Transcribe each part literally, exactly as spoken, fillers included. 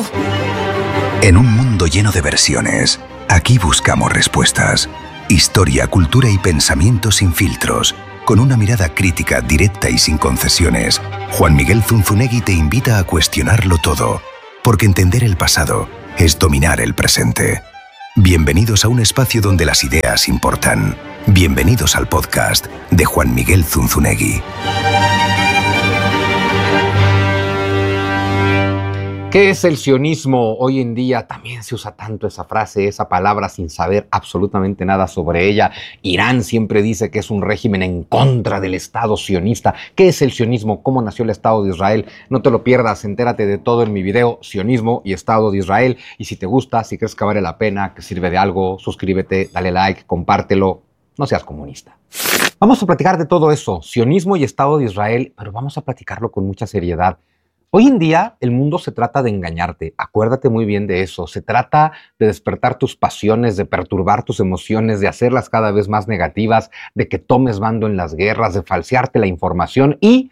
En un mundo lleno de versiones, aquí buscamos respuestas. Historia, cultura y pensamiento sin filtros. Con una mirada crítica, directa y sin concesiones, Juan Miguel Zunzunegui te invita a cuestionarlo todo. Porque entender el pasado es dominar el presente. Bienvenidos a un espacio donde las ideas importan. Bienvenidos al podcast de Juan Miguel Zunzunegui. ¿Qué es el sionismo? Hoy en día también se usa tanto esa frase, esa palabra, sin saber absolutamente nada sobre ella. Irán siempre dice que es un régimen en contra del Estado sionista. ¿Qué es el sionismo? ¿Cómo nació el Estado de Israel? No te lo pierdas, entérate de todo en mi video, Sionismo y Estado de Israel. Y si te gusta, si crees que vale la pena, que sirve de algo, suscríbete, dale like, compártelo. No seas comunista. Vamos a platicar de todo eso, sionismo y Estado de Israel, pero vamos a platicarlo con mucha seriedad. Hoy en día el mundo se trata de engañarte, acuérdate muy bien de eso, se trata de despertar tus pasiones, de perturbar tus emociones, de hacerlas cada vez más negativas, de que tomes bando en las guerras, de falsearte la información y,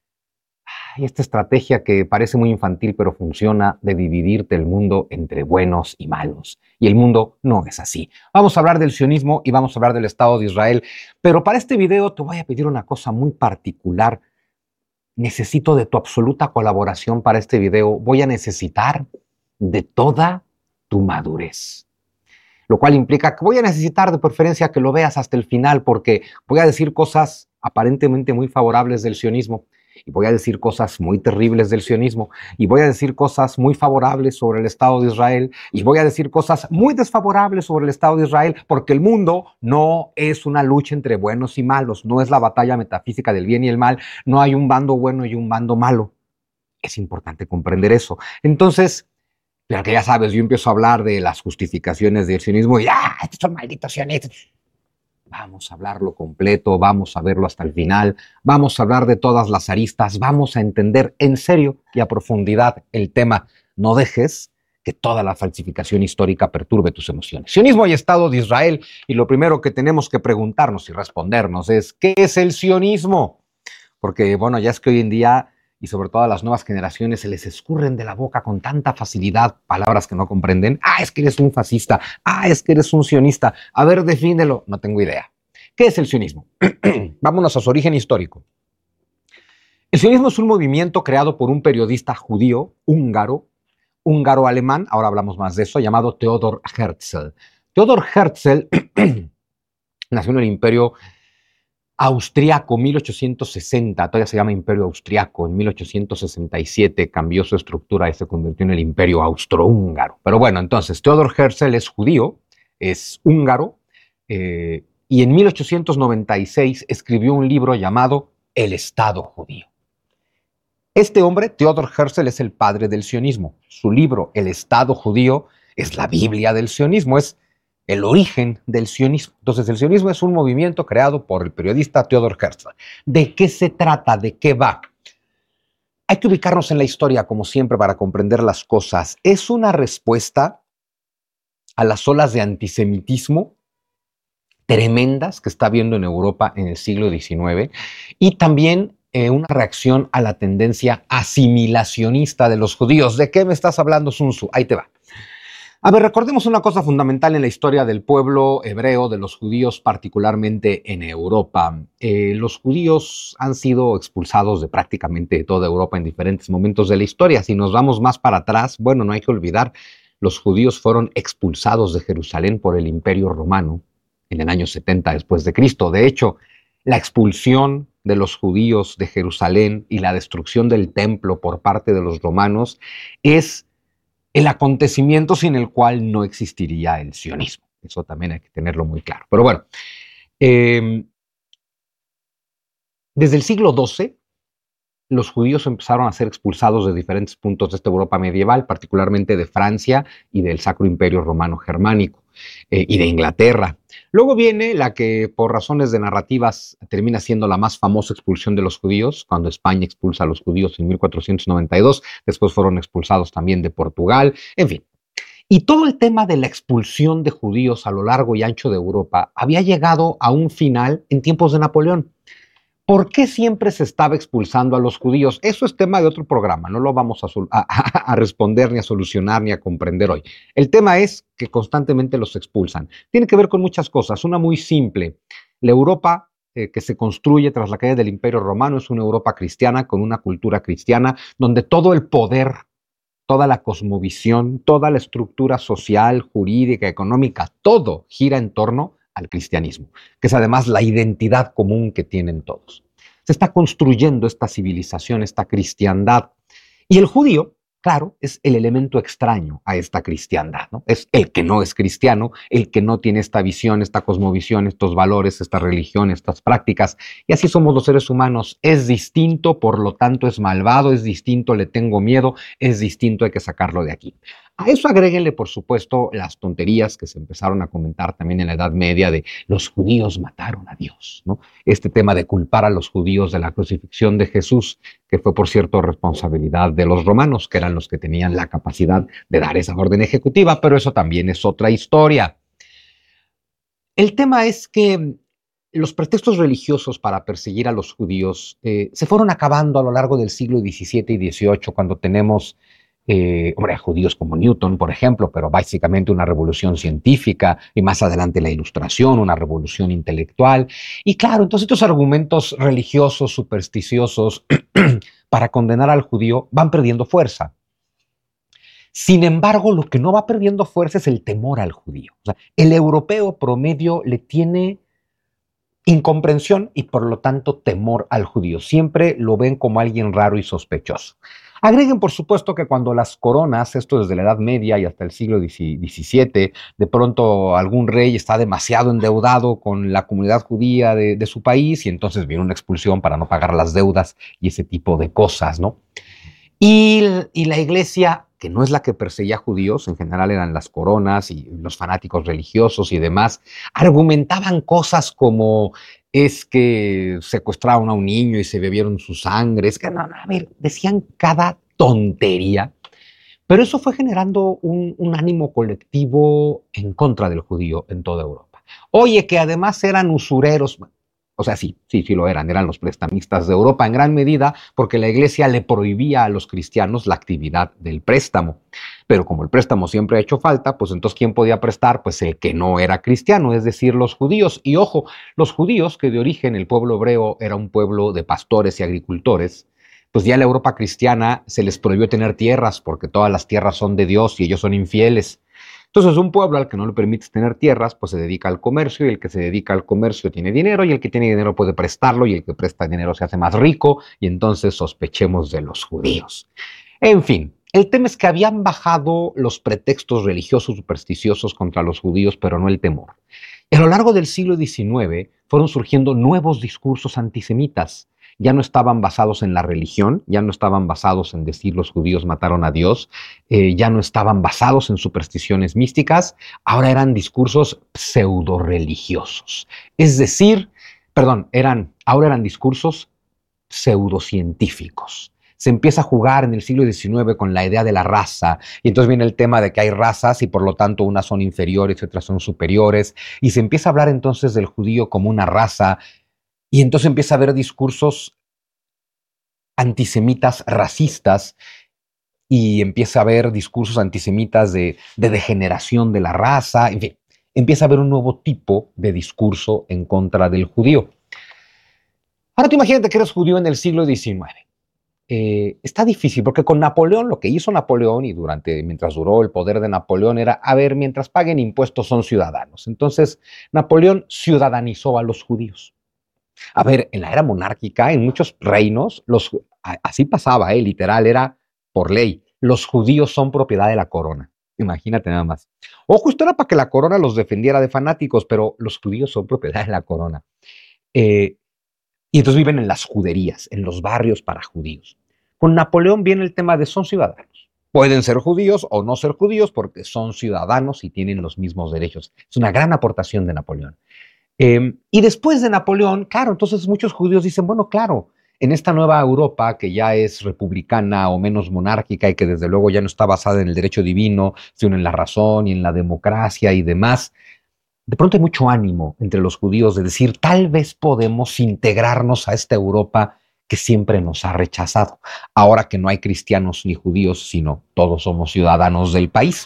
y esta estrategia que parece muy infantil pero funciona, de dividirte el mundo entre buenos y malos. Y el mundo no es así. Vamos a hablar del sionismo y vamos a hablar del Estado de Israel, pero para este video te voy a pedir una cosa muy particular. Necesito de tu absoluta colaboración para este video. Voy a necesitar de toda tu madurez. Lo cual implica que voy a necesitar de preferencia que lo veas hasta el final porque voy a decir cosas aparentemente muy favorables del sionismo y voy a decir cosas muy terribles del sionismo y voy a decir cosas muy favorables sobre el Estado de Israel y voy a decir cosas muy desfavorables sobre el Estado de Israel porque el mundo no es una lucha entre buenos y malos, no es la batalla metafísica del bien y el mal, no hay un bando bueno y un bando malo. Es importante comprender eso. Entonces, pero que ya sabes, yo empiezo a hablar de las justificaciones del sionismo y ¡ah! Estos son malditos sionistas. Vamos a hablarlo completo, vamos a verlo hasta el final, vamos a hablar de todas las aristas, vamos a entender en serio y a profundidad el tema. No dejes que toda la falsificación histórica perturbe tus emociones. Sionismo y Estado de Israel, y lo primero que tenemos que preguntarnos y respondernos es, ¿qué es el sionismo? Porque, bueno, ya es que hoy en día, y sobre todo a las nuevas generaciones, se les escurren de la boca con tanta facilidad palabras que no comprenden. Ah, es que eres un fascista. Ah, es que eres un sionista. A ver, defínelo. No tengo idea. ¿Qué es el sionismo? Vámonos a su origen histórico. El sionismo es un movimiento creado por un periodista judío, húngaro, húngaro-alemán, ahora hablamos más de eso, llamado Theodor Herzl. Theodor Herzl nació en el Imperio Austriaco, mil ochocientos sesenta, todavía se llama Imperio Austriaco. En mil ochocientos sesenta y siete cambió su estructura y se convirtió en el Imperio Austrohúngaro. Pero bueno, entonces, Theodor Herzl es judío, es húngaro, eh, y en mil ochocientos noventa y seis escribió un libro llamado El Estado Judío. Este hombre, Theodor Herzl, es el padre del sionismo. Su libro, El Estado Judío, es la Biblia del sionismo, es el origen del sionismo. Entonces, el sionismo es un movimiento creado por el periodista Theodor Herzl. ¿De qué se trata? ¿De qué va? Hay que ubicarnos en la historia, como siempre, para comprender las cosas. Es una respuesta a las olas de antisemitismo tremendas que está habiendo en Europa en el siglo diecinueve y también eh, una reacción a la tendencia asimilacionista de los judíos. ¿De qué me estás hablando, Sun Tzu? Ahí te va. A ver, recordemos una cosa fundamental en la historia del pueblo hebreo, de los judíos, particularmente en Europa. Eh, los judíos han sido expulsados de prácticamente toda Europa en diferentes momentos de la historia. Si nos vamos más para atrás, bueno, no hay que olvidar, los judíos fueron expulsados de Jerusalén por el Imperio Romano en el año setenta después de Cristo. De hecho, la expulsión de los judíos de Jerusalén y la destrucción del templo por parte de los romanos es el acontecimiento sin el cual no existiría el sionismo. Eso también hay que tenerlo muy claro. Pero bueno, eh, desde el siglo doce, los judíos empezaron a ser expulsados de diferentes puntos de esta Europa medieval, particularmente de Francia y del Sacro Imperio Romano Germánico eh, y de Inglaterra. Luego viene la que por razones de narrativas termina siendo la más famosa expulsión de los judíos, cuando España expulsa a los judíos en mil cuatrocientos noventa y dos, después fueron expulsados también de Portugal, en fin. Y todo el tema de la expulsión de judíos a lo largo y ancho de Europa había llegado a un final en tiempos de Napoleón. ¿Por qué siempre se estaba expulsando a los judíos? Eso es tema de otro programa, no lo vamos a, a, a responder, ni a solucionar, ni a comprender hoy. El tema es que constantemente los expulsan. Tiene que ver con muchas cosas. Una muy simple. La Europa eh, que se construye tras la caída del Imperio Romano es una Europa cristiana, con una cultura cristiana, donde todo el poder, toda la cosmovisión, toda la estructura social, jurídica, económica, todo gira en torno al cristianismo, que es además la identidad común que tienen todos. Se está construyendo esta civilización, esta cristiandad, y el judío, claro, es el elemento extraño a esta cristiandad, ¿no? Es el que no es cristiano, el que no tiene esta visión, esta cosmovisión, estos valores, esta religión, estas prácticas, y así somos los seres humanos. Es distinto, por lo tanto es malvado, es distinto, le tengo miedo, es distinto, hay que sacarlo de aquí. A eso agréguenle, por supuesto, las tonterías que se empezaron a comentar también en la Edad Media de los judíos mataron a Dios, ¿no? Este tema de culpar a los judíos de la crucifixión de Jesús, que fue, por cierto, responsabilidad de los romanos, que eran los que tenían la capacidad de dar esa orden ejecutiva, pero eso también es otra historia. El tema es que los pretextos religiosos para perseguir a los judíos eh, se fueron acabando a lo largo del siglo diecisiete y dieciocho, cuando tenemos Eh, hombre, judíos como Newton, por ejemplo, pero básicamente una revolución científica y más adelante la Ilustración, una revolución intelectual. Y claro, entonces estos argumentos religiosos, supersticiosos, para condenar al judío van perdiendo fuerza. Sin embargo, lo que no va perdiendo fuerza es el temor al judío. O sea, el europeo promedio le tiene incomprensión y por lo tanto temor al judío. Siempre lo ven como alguien raro y sospechoso. Agreguen, por supuesto, que cuando las coronas, esto desde la Edad Media y hasta el siglo diecisiete, de pronto algún rey está demasiado endeudado con la comunidad judía de, de su país y entonces viene una expulsión para no pagar las deudas y ese tipo de cosas, ¿no? Y, y la iglesia, que no es la que perseguía judíos, en general eran las coronas y los fanáticos religiosos y demás, argumentaban cosas como es que secuestraron a un niño y se bebieron su sangre, es que no, no, a ver, decían cada tontería, pero eso fue generando un, un ánimo colectivo en contra del judío en toda Europa. Oye, que además eran usureros. O sea, sí, sí, sí lo eran, eran los prestamistas de Europa en gran medida porque la iglesia le prohibía a los cristianos la actividad del préstamo. Pero como el préstamo siempre ha hecho falta, pues entonces ¿quién podía prestar? Pues el que no era cristiano, es decir, los judíos. Y ojo, los judíos, que de origen el pueblo hebreo era un pueblo de pastores y agricultores, pues ya en la Europa cristiana se les prohibió tener tierras porque todas las tierras son de Dios y ellos son infieles. Entonces, un pueblo al que no le permites tener tierras, pues se dedica al comercio, y el que se dedica al comercio tiene dinero, y el que tiene dinero puede prestarlo, y el que presta dinero se hace más rico, y entonces sospechemos de los judíos. En fin, el tema es que habían bajado los pretextos religiosos supersticiosos contra los judíos, pero no el temor. A lo largo del siglo diecinueve fueron surgiendo nuevos discursos antisemitas. Ya no estaban basados en la religión, ya no estaban basados en decir los judíos mataron a Dios, eh, ya no estaban basados en supersticiones místicas, ahora eran discursos pseudo-religiosos. Es decir, perdón, eran, ahora eran discursos pseudocientíficos. Se empieza a jugar en el siglo diecinueve con la idea de la raza, y entonces viene el tema de que hay razas y por lo tanto unas son inferiores y otras son superiores, y se empieza a hablar entonces del judío como una raza. Y entonces empieza a haber discursos antisemitas racistas y empieza a haber discursos antisemitas de, de degeneración de la raza. En fin, empieza a haber un nuevo tipo de discurso en contra del judío. Ahora tú imagínate que eres judío en el siglo diecinueve. Eh, está difícil porque con Napoleón, lo que hizo Napoleón y durante, mientras duró el poder de Napoleón era, a ver, mientras paguen impuestos son ciudadanos. Entonces, Napoleón ciudadanizó a los judíos. A ver, en la era monárquica, en muchos reinos, los, así pasaba, ¿eh? Literal, era por ley. Los judíos son propiedad de la corona. Imagínate nada más. Ojo, esto era para que la corona los defendiera de fanáticos, pero los judíos son propiedad de la corona. Eh, y entonces viven en las juderías, en los barrios para judíos. Con Napoleón viene el tema de son ciudadanos. Pueden ser judíos o no ser judíos porque son ciudadanos y tienen los mismos derechos. Es una gran aportación de Napoleón. Eh, y después de Napoleón, claro, entonces muchos judíos dicen, bueno, claro, en esta nueva Europa que ya es republicana o menos monárquica y que desde luego ya no está basada en el derecho divino, sino en la razón y en la democracia y demás, de pronto hay mucho ánimo entre los judíos de decir, tal vez podemos integrarnos a esta Europa que siempre nos ha rechazado, ahora que no hay cristianos ni judíos, sino todos somos ciudadanos del país.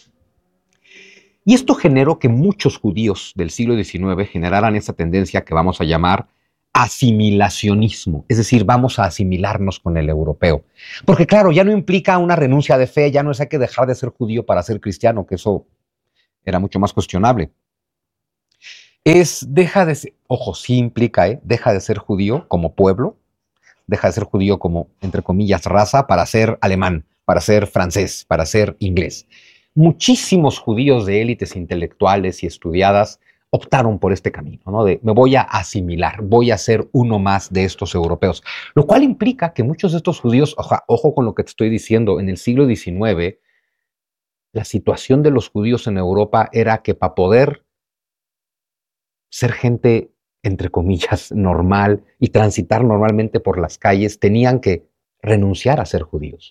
Y esto generó que muchos judíos del siglo diecinueve generaran esa tendencia que vamos a llamar asimilacionismo, es decir, vamos a asimilarnos con el europeo. Porque claro, ya no implica una renuncia de fe, ya no es hay que dejar de ser judío para ser cristiano, que eso era mucho más cuestionable. Es, deja de ser, ojo, sí implica, ¿eh? Deja de ser judío como pueblo, deja de ser judío como, entre comillas, raza, para ser alemán, para ser francés, para ser inglés. Muchísimos judíos de élites intelectuales y estudiadas optaron por este camino, ¿no? De me voy a asimilar, voy a ser uno más de estos europeos, lo cual implica que muchos de estos judíos, ojo, ojo con lo que te estoy diciendo, en el siglo diecinueve, la situación de los judíos en Europa era que para poder ser gente, entre comillas, normal y transitar normalmente por las calles, tenían que renunciar a ser judíos.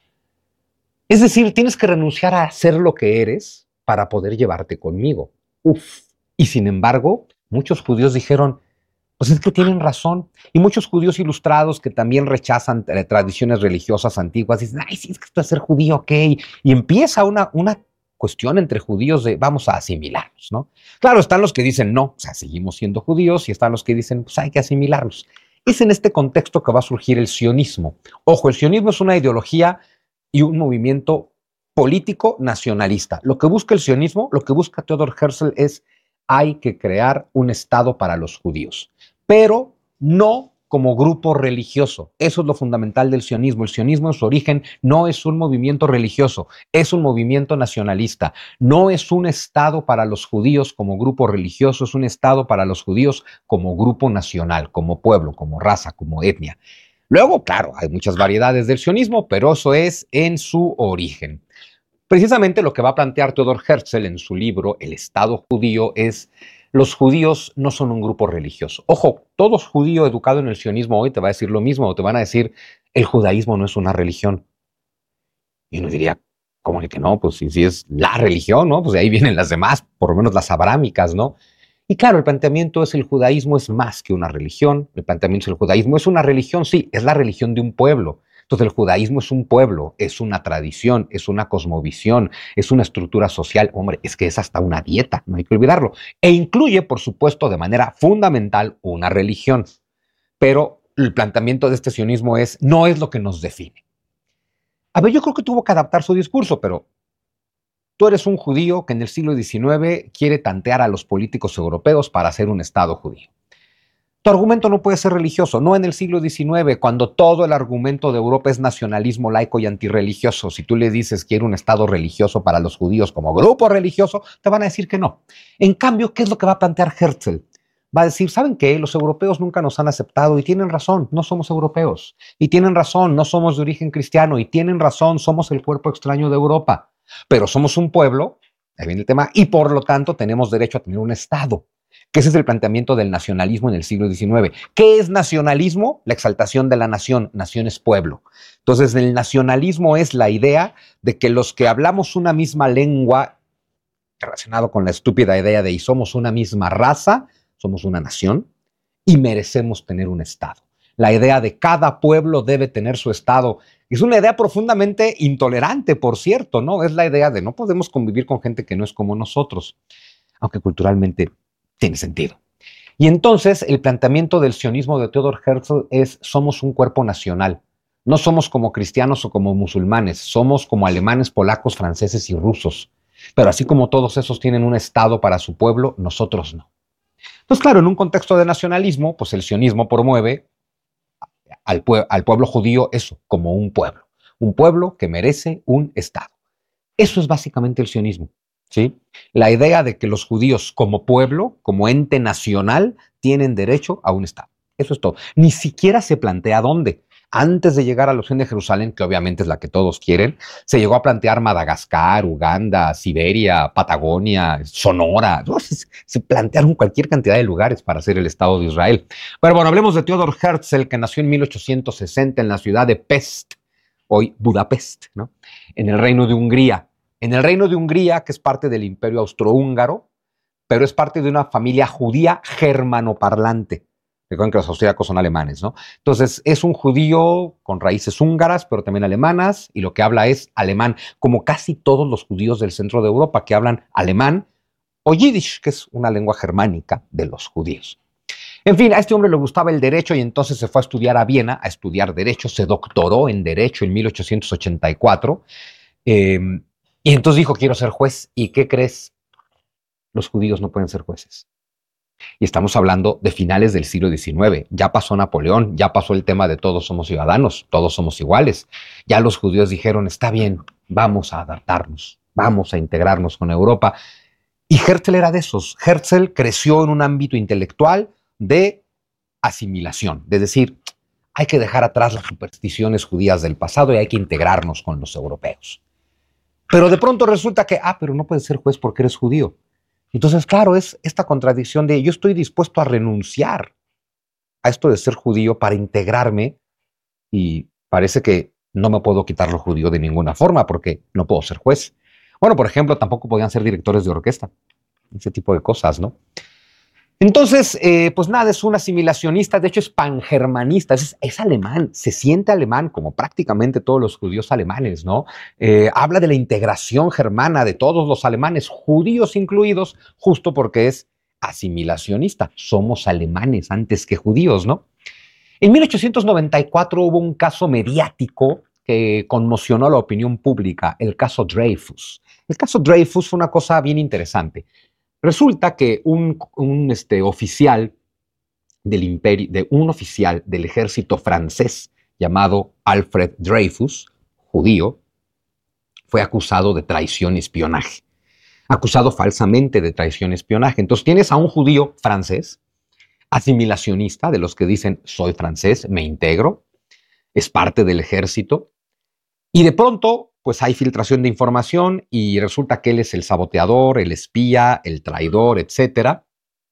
Es decir, tienes que renunciar a ser lo que eres para poder llevarte conmigo. Uf. Y sin embargo, muchos judíos dijeron, pues es que tienen razón. Y muchos judíos ilustrados que también rechazan eh, tradiciones religiosas antiguas, dicen, ay, sí, es que esto es ser judío, ok. Y empieza una, una cuestión entre judíos de vamos a asimilarnos, ¿no? Claro, están los que dicen no, o sea, seguimos siendo judíos, y están los que dicen, pues hay que asimilarnos. Es en este contexto que va a surgir el sionismo. Ojo, el sionismo es una ideología y un movimiento político nacionalista. Lo que busca el sionismo, lo que busca Theodor Herzl es hay que crear un Estado para los judíos, pero no como grupo religioso. Eso es lo fundamental del sionismo. El sionismo en su origen no es un movimiento religioso, es un movimiento nacionalista. No es un Estado para los judíos como grupo religioso, es un Estado para los judíos como grupo nacional, como pueblo, como raza, como etnia. Luego, claro, hay muchas variedades del sionismo, pero eso es en su origen. Precisamente lo que va a plantear Theodor Herzl en su libro El Estado judío es los judíos no son un grupo religioso. Ojo, todo judío educado en el sionismo hoy te va a decir lo mismo, o te van a decir el judaísmo no es una religión. Y uno diría, ¿cómo que no? Pues si, si es la religión, ¿no? Pues de ahí vienen las demás, por lo menos las abrámicas, ¿no? Y claro, el planteamiento es el judaísmo es más que una religión. El planteamiento es el judaísmo es una religión, sí, es la religión de un pueblo. Entonces el judaísmo es un pueblo, es una tradición, es una cosmovisión, es una estructura social. Hombre, es que es hasta una dieta, no hay que olvidarlo. E incluye, por supuesto, de manera fundamental una religión. Pero el planteamiento de este sionismo es, no es lo que nos define. A ver, yo creo que tuvo que adaptar su discurso, pero tú eres un judío que en el siglo diecinueve quiere tantear a los políticos europeos para hacer un Estado judío. Tu argumento no puede ser religioso, no en el siglo diecinueve, cuando todo el argumento de Europa es nacionalismo laico y antirreligioso. Si tú le dices quiero un Estado religioso para los judíos como grupo religioso, te van a decir que no. En cambio, ¿qué es lo que va a plantear Herzl? Va a decir, ¿saben qué? Los europeos nunca nos han aceptado y tienen razón, no somos europeos. Y tienen razón, no somos de origen cristiano. Y tienen razón, somos el cuerpo extraño de Europa. Pero somos un pueblo, ahí viene el tema, y por lo tanto tenemos derecho a tener un Estado. Que ese es el planteamiento del nacionalismo en el siglo diecinueve. ¿Qué es nacionalismo? La exaltación de la nación. Nación es pueblo. Entonces, el nacionalismo es la idea de que los que hablamos una misma lengua, relacionado con la estúpida idea de y somos una misma raza, somos una nación y merecemos tener un Estado. La idea de cada pueblo debe tener su Estado. Es una idea profundamente intolerante, por cierto, ¿no? Es la idea de no podemos convivir con gente que no es como nosotros, aunque culturalmente tiene sentido. Y entonces el planteamiento del sionismo de Theodor Herzl es somos un cuerpo nacional. No somos como cristianos o como musulmanes, somos como alemanes, polacos, franceses y rusos. Pero así como todos esos tienen un Estado para su pueblo, nosotros no. Entonces, claro, en un contexto de nacionalismo, pues el sionismo promueve al, pue al pueblo judío eso, como un pueblo. Un pueblo que merece un Estado. Eso es básicamente el sionismo. ¿Sí? La idea de que los judíos como pueblo, como ente nacional, tienen derecho a un Estado. Eso es todo. Ni siquiera se plantea dónde. Antes de llegar a la opción de Jerusalén, que obviamente es la que todos quieren, se llegó a plantear Madagascar, Uganda, Siberia, Patagonia, Sonora. Se plantearon cualquier cantidad de lugares para hacer el Estado de Israel. Pero bueno, hablemos de Theodor Herzl, que nació en mil ochocientos sesenta en la ciudad de Pest, hoy Budapest, ¿no? En el Reino de Hungría. En el Reino de Hungría, que es parte del Imperio Austrohúngaro, pero es parte de una familia judía germanoparlante. Recuerden que los austríacos son alemanes, ¿no? Entonces, es un judío con raíces húngaras, pero también alemanas, y lo que habla es alemán, como casi todos los judíos del centro de Europa que hablan alemán o yiddish, que es una lengua germánica de los judíos. En fin, a este hombre le gustaba el derecho y entonces se fue a estudiar a Viena, a estudiar derecho, se doctoró en derecho en mil ochocientos ochenta y cuatro, eh, y entonces dijo, quiero ser juez. ¿Y qué crees? Los judíos no pueden ser jueces. Y estamos hablando de finales del siglo diecinueve. Ya pasó Napoleón, ya pasó el tema de todos somos ciudadanos, todos somos iguales. Ya los judíos dijeron, está bien, vamos a adaptarnos, vamos a integrarnos con Europa. Y Herzl era de esos. Herzl creció en un ámbito intelectual de asimilación, de decir, hay que dejar atrás las supersticiones judías del pasado y hay que integrarnos con los europeos. Pero de pronto resulta que, ah, pero no puedes ser juez porque eres judío. Entonces, claro, es esta contradicción de yo estoy dispuesto a renunciar a esto de ser judío para integrarme y parece que no me puedo quitar lo judío de ninguna forma porque no puedo ser juez. Bueno, por ejemplo, tampoco podían ser directores de orquesta, ese tipo de cosas, ¿no? Entonces, eh, pues nada, es un asimilacionista, de hecho es pangermanista, es, es alemán, se siente alemán como prácticamente todos los judíos alemanes, ¿no? Eh, habla de la integración germana de todos los alemanes, judíos incluidos, justo porque es asimilacionista. Somos alemanes antes que judíos, ¿no? En mil ochocientos noventa y cuatro hubo un caso mediático que conmocionó a la opinión pública, el caso Dreyfus. El caso Dreyfus fue una cosa bien interesante. Resulta que un, un este, oficial del imperio, de un oficial del ejército francés llamado Alfred Dreyfus, judío, fue acusado de traición y espionaje. Acusado falsamente de traición y espionaje. Entonces tienes a un judío francés, asimilacionista, de los que dicen soy francés, me integro, es parte del ejército, y de pronto pues hay filtración de información y resulta que él es el saboteador, el espía, el traidor, etcétera.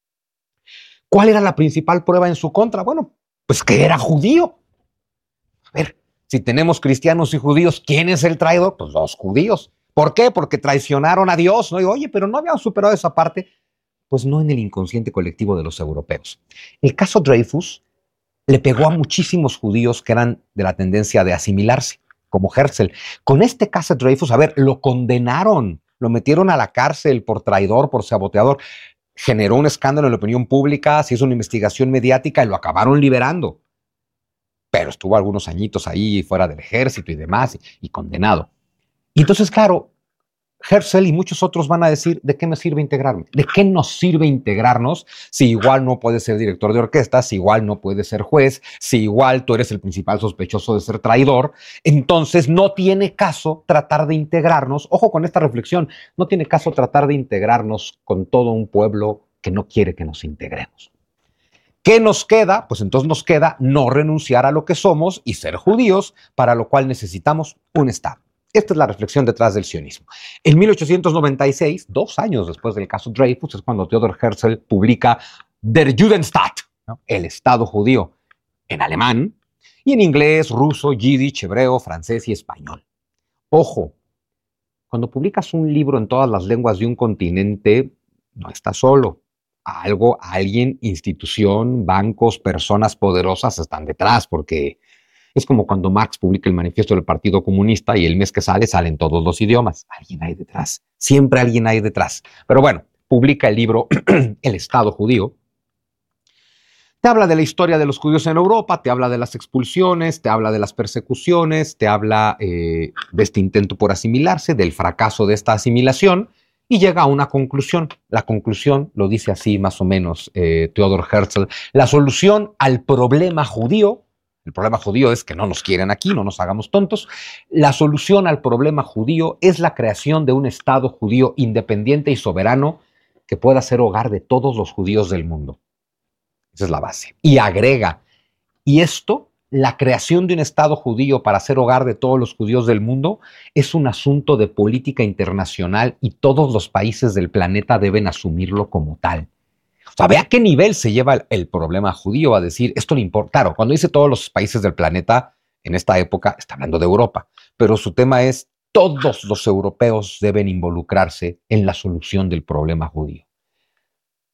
¿Cuál era la principal prueba en su contra? Bueno, pues que era judío. A ver, si tenemos cristianos y judíos, ¿quién es el traidor? Pues los judíos. ¿Por qué? Porque traicionaron a Dios, ¿no? Y, oye, pero no habían superado esa parte. Pues no en el inconsciente colectivo de los europeos. El caso Dreyfus le pegó a muchísimos judíos que eran de la tendencia de asimilarse, como Herzl. Con este caso Dreyfus, a ver, lo condenaron, lo metieron a la cárcel por traidor, por saboteador, generó un escándalo en la opinión pública, se hizo una investigación mediática y lo acabaron liberando. Pero estuvo algunos añitos ahí fuera del ejército y demás, y, y condenado. Y entonces, claro, Herzl y muchos otros van a decir, ¿de qué me sirve integrarme? ¿De qué nos sirve integrarnos si igual no puedes ser director de orquesta, si igual no puedes ser juez, si igual tú eres el principal sospechoso de ser traidor? Entonces no tiene caso tratar de integrarnos, ojo con esta reflexión, no tiene caso tratar de integrarnos con todo un pueblo que no quiere que nos integremos. ¿Qué nos queda? Pues entonces nos queda no renunciar a lo que somos y ser judíos, para lo cual necesitamos un Estado. Esta es la reflexión detrás del sionismo. En mil ochocientos noventa y seis, dos años después del caso Dreyfus, es cuando Theodor Herzl publica Der Judenstaat, ¿no? El Estado judío, en alemán, y en inglés, ruso, yiddish, hebreo, francés y español. Ojo, cuando publicas un libro en todas las lenguas de un continente, no estás solo. Algo, alguien, institución, bancos, personas poderosas están detrás, porque es como cuando Marx publica el manifiesto del Partido Comunista y el mes que sale, salen todos los idiomas. Alguien hay detrás. Siempre alguien hay detrás. Pero bueno, publica el libro El Estado Judío. Te habla de la historia de los judíos en Europa, te habla de las expulsiones, te habla de las persecuciones, te habla eh, de este intento por asimilarse, del fracaso de esta asimilación, y llega a una conclusión. La conclusión lo dice así más o menos eh, Theodor Herzl. La solución al problema judío, el problema judío es que no nos quieren aquí, no nos hagamos tontos. La solución al problema judío es la creación de un Estado judío independiente y soberano que pueda ser hogar de todos los judíos del mundo. Esa es la base. Y agrega, y esto, la creación de un Estado judío para ser hogar de todos los judíos del mundo, es un asunto de política internacional y todos los países del planeta deben asumirlo como tal. O sea, ve a qué nivel se lleva el, el problema judío a decir, esto le importa. Claro, cuando dice todos los países del planeta, en esta época está hablando de Europa, pero su tema es todos los europeos deben involucrarse en la solución del problema judío.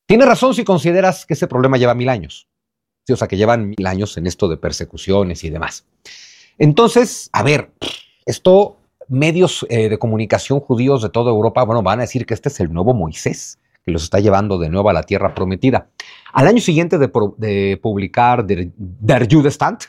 Tienes razón si consideras que ese problema lleva mil años. Sí, o sea, que llevan mil años en esto de persecuciones y demás. Entonces, a ver, esto, medios eh, de comunicación judíos de toda Europa, bueno, van a decir que este es el nuevo Moisés, que los está llevando de nuevo a la tierra prometida. Al año siguiente de, de publicar Der, Der Judenstand,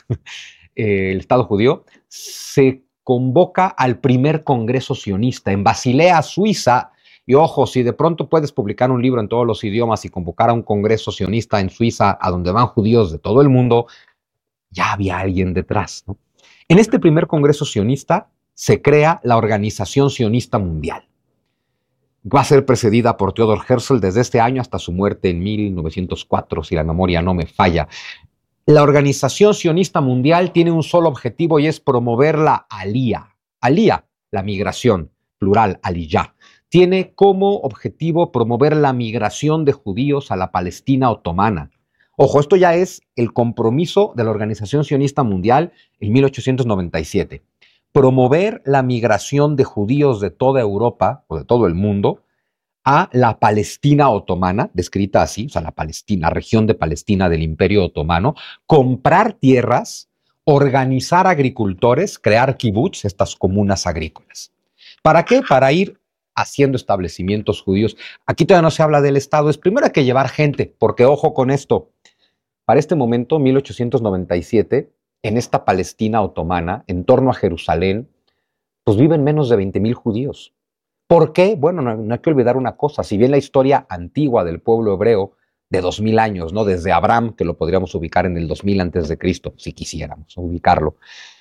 el Estado judío, se convoca al primer congreso sionista en Basilea, Suiza. Y ojo, si de pronto puedes publicar un libro en todos los idiomas y convocar a un congreso sionista en Suiza, a donde van judíos de todo el mundo, ya había alguien detrás, ¿no? En este primer congreso sionista se crea la Organización Sionista Mundial. Va a ser precedida por Theodor Herzl desde este año hasta su muerte en mil novecientos cuatro, si la memoria no me falla. La Organización Sionista Mundial tiene un solo objetivo y es promover la alía. Alía, la migración, plural, aliyá. Tiene como objetivo promover la migración de judíos a la Palestina otomana. Ojo, esto ya es el compromiso de la Organización Sionista Mundial en mil ochocientos noventa y siete. Promover la migración de judíos de toda Europa o de todo el mundo a la Palestina otomana, descrita así, o sea, la Palestina, la región de Palestina del Imperio Otomano, comprar tierras, organizar agricultores, crear kibbutz, estas comunas agrícolas. ¿Para qué? Para ir haciendo establecimientos judíos. Aquí todavía no se habla del Estado, es primero hay que llevar gente, porque ojo con esto, para este momento, mil ochocientos noventa y siete, en esta Palestina otomana, en torno a Jerusalén, pues viven menos de veinte mil judíos. ¿Por qué? Bueno, no, no hay que olvidar una cosa, si bien la historia antigua del pueblo hebreo, de dos mil años, ¿no? Desde Abraham, que lo podríamos ubicar en el dos mil antes de Cristo, si quisiéramos ubicarlo,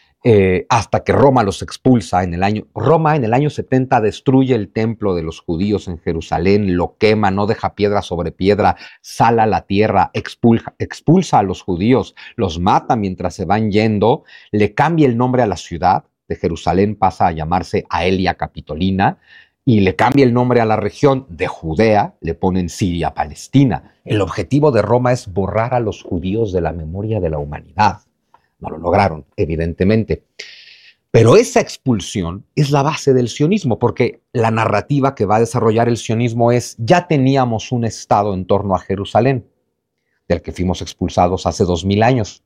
Eh, hasta que Roma los expulsa en el año... Roma en el año setenta destruye el templo de los judíos en Jerusalén, lo quema, no deja piedra sobre piedra, sala la tierra, expulsa, expulsa a los judíos, los mata mientras se van yendo, le cambia el nombre a la ciudad, de Jerusalén pasa a llamarse Aelia Capitolina, y le cambia el nombre a la región de Judea, le ponen Siria Palestina. El objetivo de Roma es borrar a los judíos de la memoria de la humanidad. No lo lograron, evidentemente. Pero esa expulsión es la base del sionismo, porque la narrativa que va a desarrollar el sionismo es: ya teníamos un estado en torno a Jerusalén, del que fuimos expulsados hace dos mil años.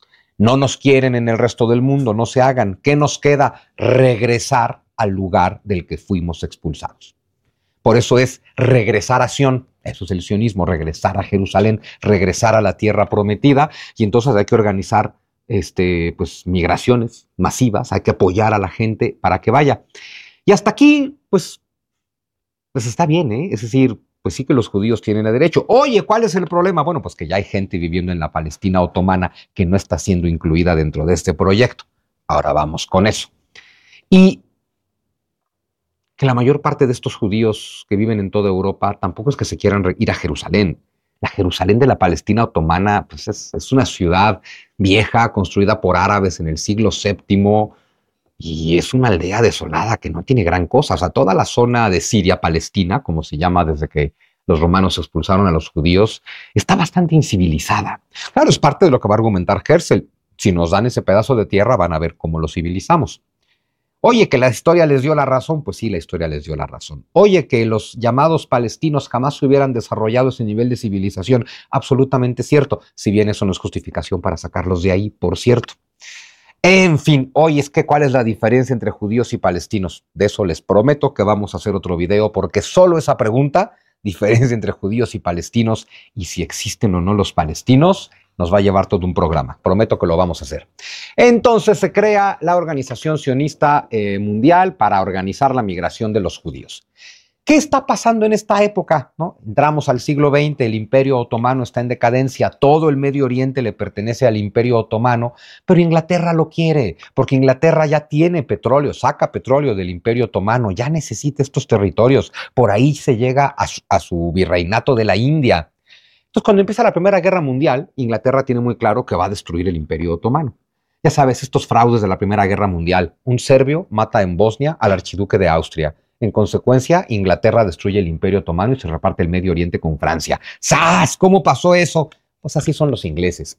No nos quieren en el resto del mundo, no se hagan. ¿Qué nos queda? Regresar al lugar del que fuimos expulsados. Por eso es regresar a Sión. Eso es el sionismo, regresar a Jerusalén, regresar a la tierra prometida. Y entonces hay que organizar Este, pues, migraciones masivas, hay que apoyar a la gente para que vaya. Y hasta aquí, pues, pues está bien, ¿eh? Es decir, pues sí que los judíos tienen el derecho. Oye, ¿cuál es el problema? Bueno, pues que ya hay gente viviendo en la Palestina otomana que no está siendo incluida dentro de este proyecto. Ahora vamos con eso. Y que la mayor parte de estos judíos que viven en toda Europa tampoco es que se quieran ir a Jerusalén. La Jerusalén de la Palestina otomana pues es, es una ciudad vieja, construida por árabes en el siglo séptimo, y es una aldea desolada que no tiene gran cosa. O sea, toda la zona de Siria, Palestina, como se llama desde que los romanos expulsaron a los judíos, está bastante incivilizada. Claro, es parte de lo que va a argumentar Herzl. Si nos dan ese pedazo de tierra, van a ver cómo lo civilizamos. Oye, que la historia les dio la razón, pues sí, la historia les dio la razón. Oye, que los llamados palestinos jamás hubieran desarrollado ese nivel de civilización, absolutamente cierto, si bien eso no es justificación para sacarlos de ahí, por cierto. En fin, oye, es que ¿cuál es la diferencia entre judíos y palestinos? De eso les prometo que vamos a hacer otro video, porque solo esa pregunta, diferencia entre judíos y palestinos, y si existen o no los palestinos, nos va a llevar todo un programa. Prometo que lo vamos a hacer. Entonces se crea la Organización Sionista eh, Mundial para organizar la migración de los judíos. ¿Qué está pasando en esta época? ¿No? Entramos al siglo veinte, el Imperio Otomano está en decadencia, todo el Medio Oriente le pertenece al Imperio Otomano, pero Inglaterra lo quiere, porque Inglaterra ya tiene petróleo, saca petróleo del Imperio Otomano, ya necesita estos territorios, por ahí se llega a su, a su virreinato de la India. Entonces, cuando empieza la Primera Guerra Mundial, Inglaterra tiene muy claro que va a destruir el Imperio Otomano. Ya sabes, estos fraudes de la Primera Guerra Mundial. Un serbio mata en Bosnia al archiduque de Austria. En consecuencia, Inglaterra destruye el Imperio Otomano y se reparte el Medio Oriente con Francia. ¡Sas! ¿Cómo pasó eso? Pues así son los ingleses.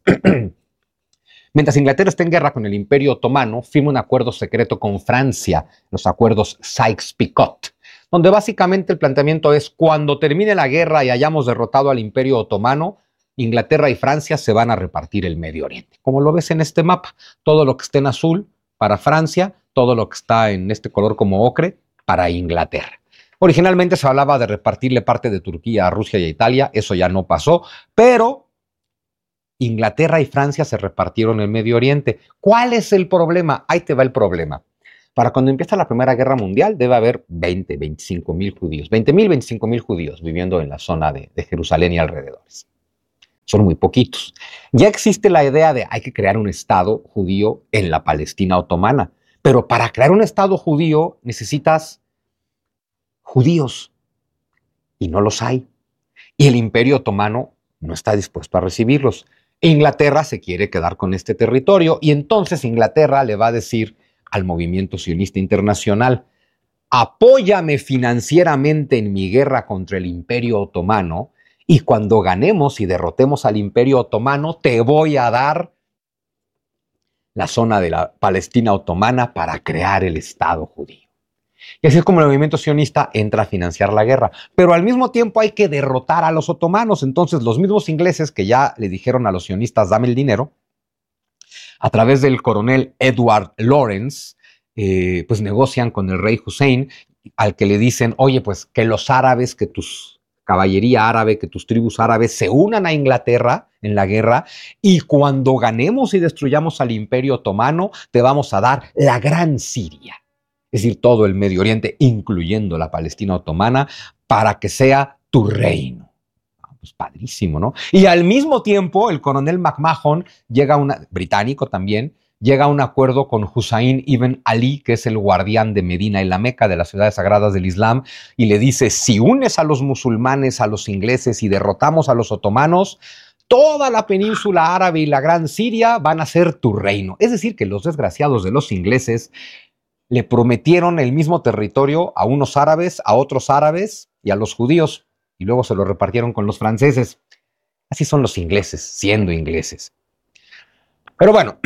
Mientras Inglaterra está en guerra con el Imperio Otomano, firma un acuerdo secreto con Francia, los acuerdos Sykes-Picot, donde básicamente el planteamiento es: cuando termine la guerra y hayamos derrotado al Imperio Otomano, Inglaterra y Francia se van a repartir el Medio Oriente. Como lo ves en este mapa, todo lo que está en azul para Francia, todo lo que está en este color como ocre para Inglaterra. Originalmente se hablaba de repartirle parte de Turquía a Rusia y a Italia, eso ya no pasó, pero Inglaterra y Francia se repartieron el Medio Oriente. ¿Cuál es el problema? Ahí te va el problema. Para cuando empieza la Primera Guerra Mundial debe haber veinte, veinticinco mil judíos, veinte mil, veinticinco mil judíos viviendo en la zona de, de Jerusalén y alrededores. Son muy poquitos. Ya existe la idea de hay que crear un Estado judío en la Palestina otomana, pero para crear un Estado judío necesitas judíos y no los hay. Y el Imperio Otomano no está dispuesto a recibirlos. Inglaterra se quiere quedar con este territorio y entonces Inglaterra le va a decir al movimiento sionista internacional: apóyame financieramente en mi guerra contra el Imperio Otomano y cuando ganemos y derrotemos al Imperio Otomano te voy a dar la zona de la Palestina otomana para crear el Estado judío. Y así es como el movimiento sionista entra a financiar la guerra. Pero al mismo tiempo hay que derrotar a los otomanos. Entonces los mismos ingleses que ya le dijeron a los sionistas dame el dinero, a través del coronel Edward Lawrence, eh, pues negocian con el rey Hussein, al que le dicen: oye, pues que los árabes, que tus caballería árabe, que tus tribus árabes se unan a Inglaterra en la guerra y cuando ganemos y destruyamos al Imperio Otomano te vamos a dar la Gran Siria. Es decir, todo el Medio Oriente, incluyendo la Palestina otomana, para que sea tu reino. Pues padrísimo, ¿no? Y al mismo tiempo, el coronel McMahon llega a una, británico también, llega a un acuerdo con Hussein ibn Ali, que es el guardián de Medina y la Meca, de las ciudades sagradas del Islam, y le dice: si unes a los musulmanes, a los ingleses y derrotamos a los otomanos, toda la península árabe y la Gran Siria van a ser tu reino. Es decir, que los desgraciados de los ingleses le prometieron el mismo territorio a unos árabes, a otros árabes y a los judíos, y luego se lo repartieron con los franceses. Así son los ingleses, siendo ingleses. Pero bueno,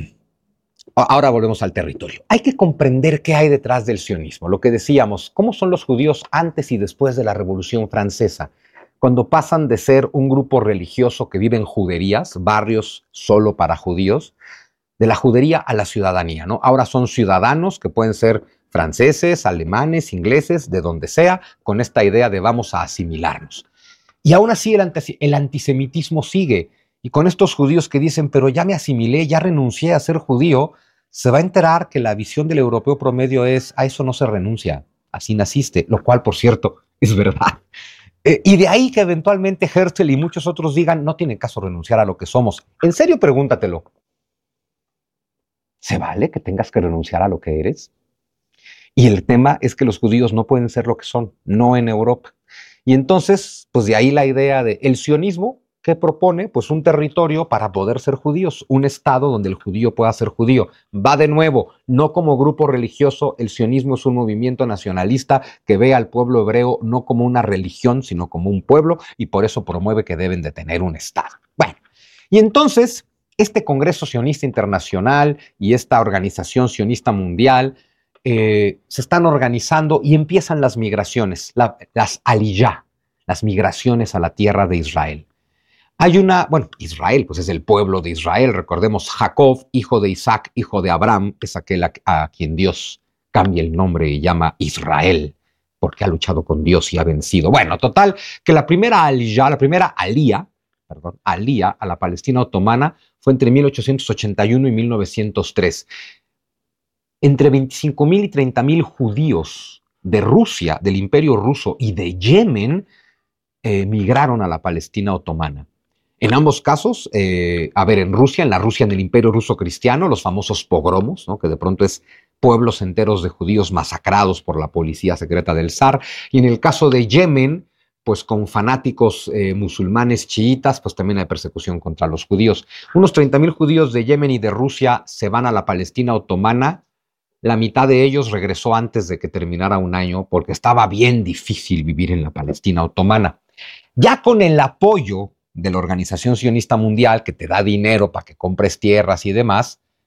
ahora volvemos al territorio. Hay que comprender qué hay detrás del sionismo. Lo que decíamos, cómo son los judíos antes y después de la Revolución Francesa, cuando pasan de ser un grupo religioso que vive en juderías, barrios solo para judíos, de la judería a la ciudadanía, ¿no? Ahora son ciudadanos que pueden ser franceses, alemanes, ingleses, de donde sea, con esta idea de vamos a asimilarnos. Y aún así el, anti el antisemitismo sigue. Y con estos judíos que dicen: pero ya me asimilé, ya renuncié a ser judío, se va a enterar que la visión del europeo promedio es: a eso no se renuncia, así naciste, lo cual, por cierto, es verdad. Eh, y de ahí que eventualmente Herzl y muchos otros digan: no tiene caso renunciar a lo que somos. En serio, pregúntatelo. ¿Se vale que tengas que renunciar a lo que eres? Y el tema es que los judíos no pueden ser lo que son, no en Europa. Y entonces, pues de ahí la idea de el sionismo, que propone pues un territorio para poder ser judíos, un estado donde el judío pueda ser judío. Va de nuevo, no como grupo religioso, el sionismo es un movimiento nacionalista que ve al pueblo hebreo no como una religión, sino como un pueblo, y por eso promueve que deben de tener un estado. Bueno, y entonces este Congreso Sionista Internacional y esta Organización Sionista Mundial eh, se están organizando y empiezan las migraciones, la, las aliyá, las migraciones a la tierra de Israel. Hay una, bueno, Israel, pues es el pueblo de Israel. Recordemos, Jacob, hijo de Isaac, hijo de Abraham, es aquel a, a quien Dios cambia el nombre y llama Israel, porque ha luchado con Dios y ha vencido. Bueno, total, que la primera aliyá, la primera alía, perdón, alía a la Palestina otomana fue entre mil ochocientos ochenta y uno y mil novecientos tres. Entre veinticinco mil y treinta mil judíos de Rusia, del Imperio Ruso y de Yemen eh, migraron a la Palestina otomana. En ambos casos, eh, a ver, en Rusia, en la Rusia, en el Imperio Ruso cristiano, los famosos pogromos, ¿no? Que de pronto es pueblos enteros de judíos masacrados por la policía secreta del zar. Y en el caso de Yemen, pues con fanáticos eh, musulmanes chiitas, pues también hay persecución contra los judíos. Unos treinta mil judíos de Yemen y de Rusia se van a la Palestina otomana. La mitad de ellos regresó antes de que terminara un año porque estaba bien difícil vivir en la Palestina otomana. Ya con el apoyo de la Organización Sionista Mundial, que te da dinero para que compres tierras y demás,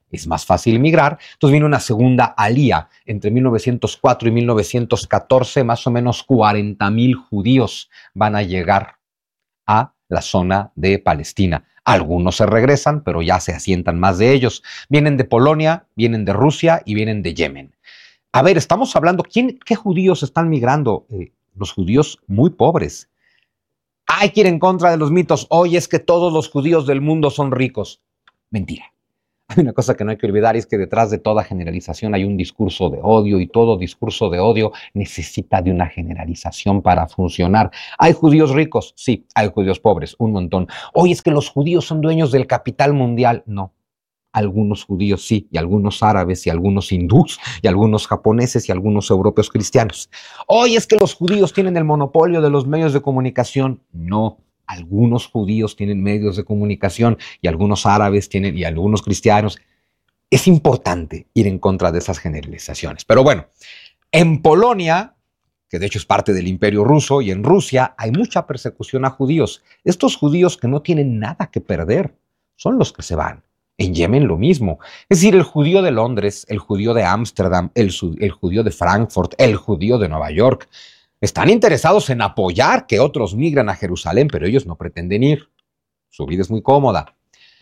es más fácil migrar. Entonces viene una segunda alía. Entre mil novecientos cuatro y mil novecientos catorce, más o menos cuarenta mil judíos van a llegar a la zona de Palestina. Algunos se regresan, pero ya se asientan más de ellos. Vienen de Polonia, vienen de Rusia y vienen de Yemen. A ver, estamos hablando, ¿quién, ¿qué judíos están migrando? Eh, los judíos muy pobres. Hay que ir en contra de los mitos. Hoy es que todos los judíos del mundo son ricos. Mentira. Hay una cosa que no hay que olvidar, y es que detrás de toda generalización hay un discurso de odio, y todo discurso de odio necesita de una generalización para funcionar. ¿Hay judíos ricos? Sí. ¿Hay judíos pobres? Un montón. Hoy es que los judíos son dueños del capital mundial. No. Algunos judíos sí, y algunos árabes, y algunos hindús, y algunos japoneses, y algunos europeos cristianos. Hoy es que los judíos tienen el monopolio de los medios de comunicación. No. Algunos judíos tienen medios de comunicación y algunos árabes tienen y algunos cristianos. Es importante ir en contra de esas generalizaciones. Pero bueno, en Polonia, que de hecho es parte del Imperio Ruso, y en Rusia hay mucha persecución a judíos. Estos judíos que no tienen nada que perder son los que se van. En Yemen lo mismo. Es decir, el judío de Londres, el judío de Ámsterdam, el, el judío de Frankfurt, el judío de Nueva York, están interesados en apoyar que otros migren a Jerusalén, pero ellos no pretenden ir. Su vida es muy cómoda.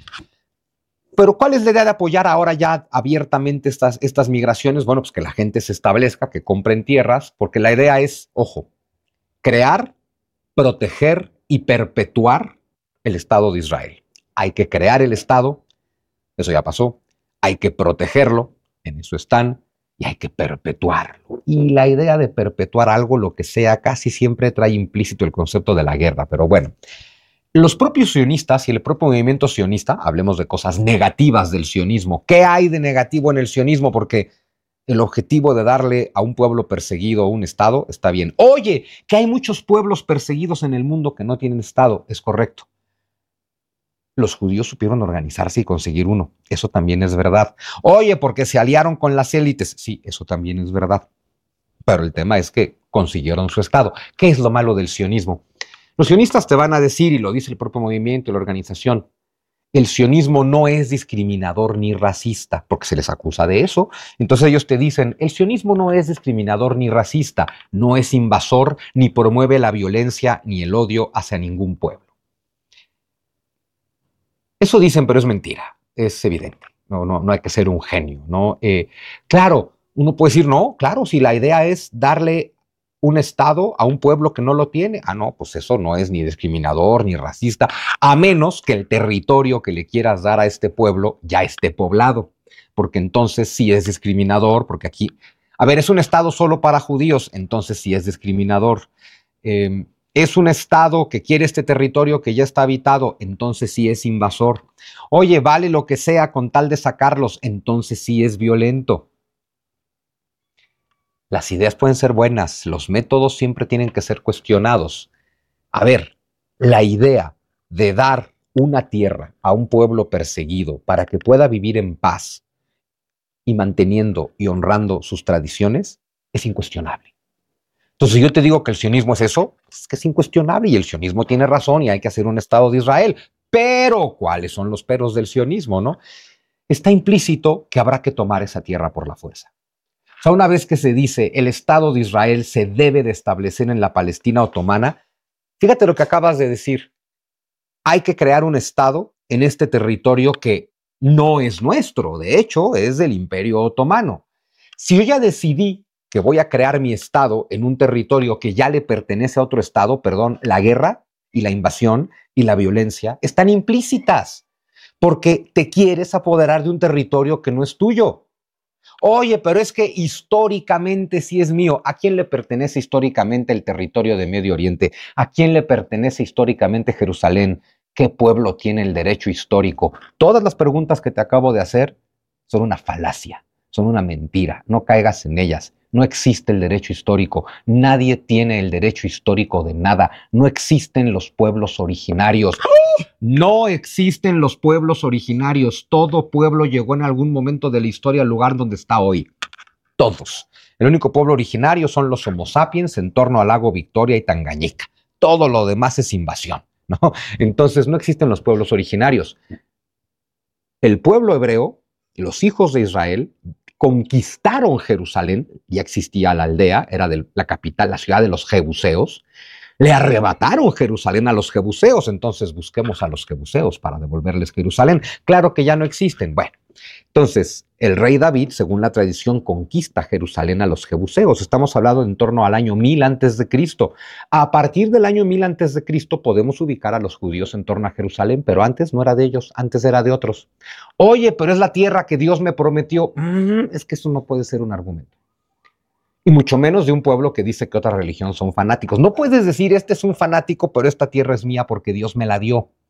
Pero ¿cuál es la idea de apoyar ahora ya abiertamente estas, estas migraciones? Bueno, pues que la gente se establezca, que compren tierras, porque la idea es, ojo, crear, proteger y perpetuar el Estado de Israel. Hay que crear el Estado, eso ya pasó. Hay que protegerlo, en eso están. Y hay que perpetuarlo. Y la idea de perpetuar algo, lo que sea, casi siempre trae implícito el concepto de la guerra. Pero bueno, los propios sionistas y el propio movimiento sionista, hablemos de cosas negativas del sionismo. ¿Qué hay de negativo en el sionismo? Porque el objetivo de darle a un pueblo perseguido un Estado está bien. Oye, que hay muchos pueblos perseguidos en el mundo que no tienen Estado. Es correcto. Los judíos supieron organizarse y conseguir uno. Eso también es verdad. Oye, porque se aliaron con las élites. Sí, eso también es verdad. Pero el tema es que consiguieron su Estado. ¿Qué es lo malo del sionismo? Los sionistas te van a decir, y lo dice el propio movimiento y la organización, el sionismo no es discriminador ni racista, porque se les acusa de eso. Entonces ellos te dicen, el sionismo no es discriminador ni racista, no es invasor, ni promueve la violencia ni el odio hacia ningún pueblo. Eso dicen, pero es mentira, es evidente. No, no, no hay que ser un genio, ¿no? Eh, claro, uno puede decir, no, claro, si la idea es darle un Estado a un pueblo que no lo tiene, ah, no, pues eso no es ni discriminador ni racista, a menos que el territorio que le quieras dar a este pueblo ya esté poblado, porque entonces sí es discriminador, porque aquí, a ver, es un Estado solo para judíos, entonces sí es discriminador. Eh, Es un Estado que quiere este territorio que ya está habitado, entonces sí es invasor. Oye, vale lo que sea con tal de sacarlos, entonces sí es violento. Las ideas pueden ser buenas, los métodos siempre tienen que ser cuestionados. A ver, la idea de dar una tierra a un pueblo perseguido para que pueda vivir en paz y manteniendo y honrando sus tradiciones es incuestionable. Entonces, yo te digo que el sionismo es eso, es que es incuestionable y el sionismo tiene razón y hay que hacer un Estado de Israel. Pero, ¿cuáles son los peros del sionismo, no? Está implícito que habrá que tomar esa tierra por la fuerza. O sea, una vez que se dice el Estado de Israel se debe de establecer en la Palestina otomana, fíjate lo que acabas de decir. Hay que crear un Estado en este territorio que no es nuestro, de hecho, es del Imperio Otomano. Si yo ya decidí que voy a crear mi Estado en un territorio que ya le pertenece a otro Estado, perdón, la guerra y la invasión y la violencia están implícitas, porque te quieres apoderar de un territorio que no es tuyo. Oye, pero es que históricamente sí es mío. ¿A quién le pertenece históricamente el territorio de Medio Oriente? ¿A quién le pertenece históricamente Jerusalén? ¿Qué pueblo tiene el derecho histórico? Todas las preguntas que te acabo de hacer son una falacia, son una mentira. No caigas en ellas. No existe el derecho histórico. Nadie tiene el derecho histórico de nada. No existen los pueblos originarios. No existen los pueblos originarios. Todo pueblo llegó en algún momento de la historia al lugar donde está hoy. Todos. El único pueblo originario son los Homo sapiens en torno al lago Victoria y Tanganyika. Todo lo demás es invasión, ¿no? Entonces no existen los pueblos originarios. El pueblo hebreo los hijos de Israel conquistaron Jerusalén, ya existía la aldea, era de la capital, la ciudad de los jebuseos. Le arrebataron Jerusalén a los jebuseos, entonces busquemos a los jebuseos para devolverles Jerusalén. Claro que ya no existen. Bueno, entonces el rey David, según la tradición, conquista Jerusalén a los jebuseos. Estamos hablando en torno al año mil antes de Cristo. A partir del año mil antes de Cristo podemos ubicar a los judíos en torno a Jerusalén, pero antes no era de ellos, antes era de otros. Oye, pero es la tierra que Dios me prometió. Mm, es que eso no puede ser un argumento. Y mucho menos de un pueblo que dice que otra religión son fanáticos. No puedes decir, este es un fanático, pero esta tierra es mía porque Dios me la dio.